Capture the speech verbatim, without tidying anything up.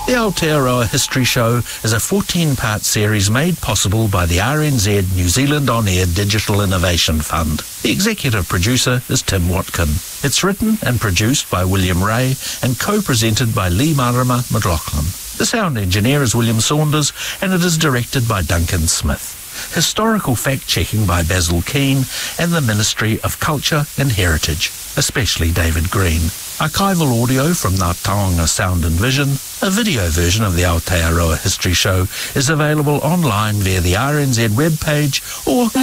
The Aotearoa History Show is a fourteen-part series made possible by the R N Z New Zealand On Air Digital Innovation Fund. The executive producer is Tim Watkin. It's written and produced by William Ray and co-presented by Lee Marama McLaughlin. The sound engineer is William Saunders and it is directed by Duncan Smith. Historical fact-checking by Basil Keane and the Ministry of Culture and Heritage, especially David Green. Archival audio from Ngā Taonga Sound and Vision. A video version of the Aotearoa History Show is available online via the R N Z webpage or